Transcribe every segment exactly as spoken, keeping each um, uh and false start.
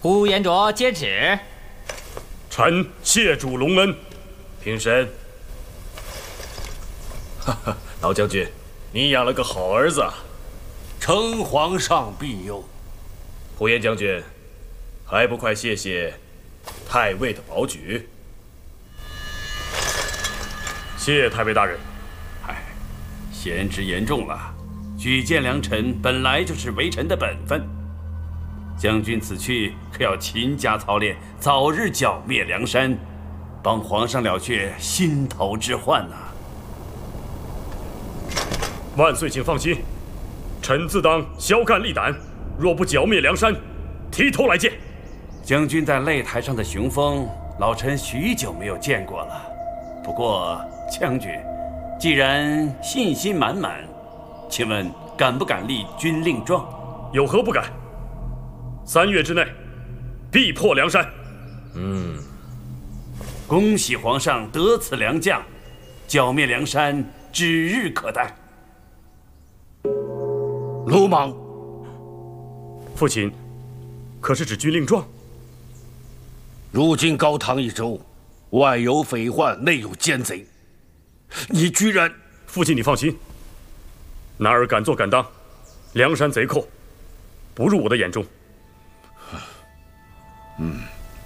呼延灼接旨。 臣谢主隆恩。 平身。哈哈，老将军，你养了个好儿子。 承皇上庇佑。 呼延将军，还不快谢谢太尉的保举？ 谢太尉大人。 哎，贤侄言重了。举荐良臣本来就是为臣的本分。将军此去可要勤加操练，早日剿灭梁山，帮皇上了却心头之患呐、啊。 万岁，请放心，臣自当骁干力胆，若不剿灭梁山，提头来见。 将军在擂台上的雄风，老臣许久没有见过了。不过将军既然信心满满，请问敢不敢立军令状？ 有何不敢？三月之内，必破梁山。 嗯， 恭喜皇上得此良将，剿灭梁山指日可待。 鲁莽！ 父亲，可是指军令状？ 如今高唐一州，外有匪患，内有奸贼，你居然…… 父亲，你放心，男儿敢做敢当，梁山贼寇不入我的眼中。 嗯，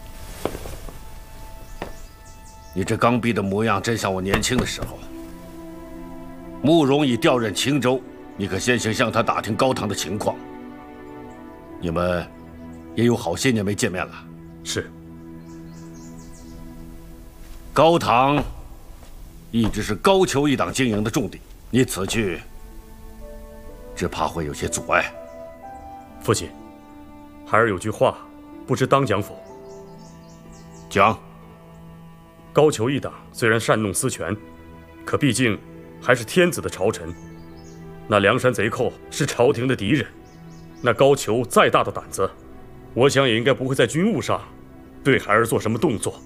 你这刚愎的模样，真像我年轻的时候。慕容已调任青州，你可先行向他打听高唐的情况。你们也有好些年没见面了。 是。 高唐一直是高俅一党经营的重地，你此去，只怕会有些阻碍。 父亲，孩儿有句话，不知当讲否？ 讲。 高俅一党虽然擅弄私权，可毕竟还是天子的朝臣。那梁山贼寇是朝廷的敌人，那高俅再大的胆子，我想也应该不会在军务上对孩儿做什么动作。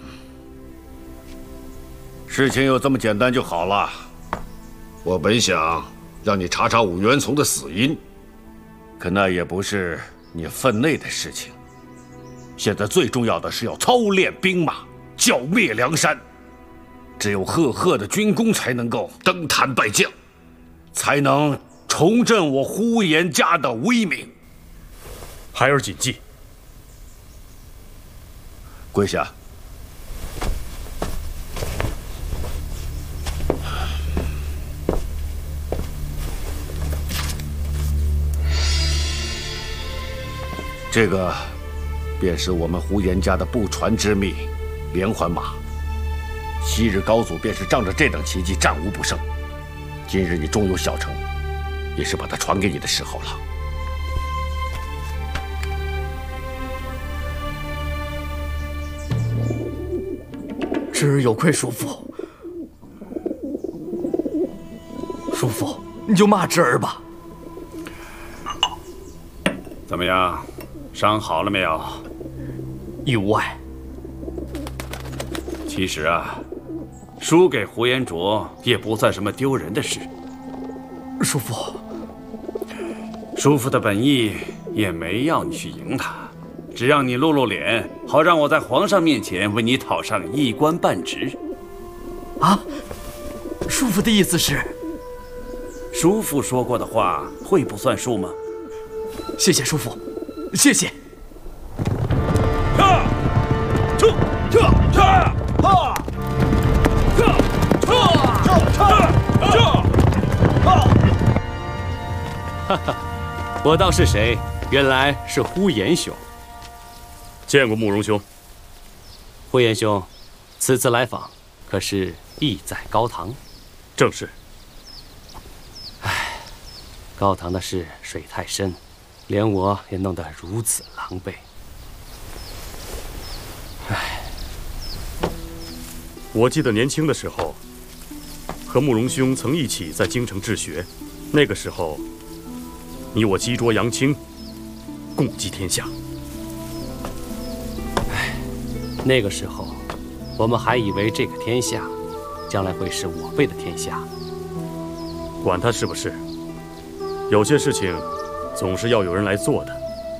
事情有这么简单就好了。我本想让你查查武元从的死因，可那也不是你分内的事情。现在最重要的是要操练兵马，剿灭梁山。只有赫赫的军功才能够登坛拜将，才能重振我呼延家的威名。 孩儿谨记。 跪下。这个便是我们呼延家的不传之秘，连环马。昔日高祖便是仗着这等奇迹战无不胜，今日你终有小成，也是把它传给你的时候了。 侄儿有愧叔父，叔父你就骂侄儿吧。 怎么样？伤好了没有？ 意无碍。 其实啊，输给呼延灼也不算什么丢人的事。 叔父， 叔父的本意也没要你去赢他，只让你露露脸，好让我在皇上面前为你讨上一官半职。 啊，叔父的意思是？ 叔父说过的话会不算数吗？ 谢谢叔父，谢谢。 撤！撤！撤！撤！啊！撤！撤！撤！撤！撤！ 哈哈，我道是谁？原来是呼延兄。 见过慕容兄。 呼延兄，此次来访，可是意在高唐？ 正是。 唉，高唐的事水太深，连我也弄得如此狼狈。唉， 我记得年轻的时候，和慕容兄曾一起在京城治学，那个时候，你我击卓杨青，共济天下。 唉，那个时候，我们还以为这个天下，将来会是我辈的天下。 管他是不是，有些事情，总是要有人来做的。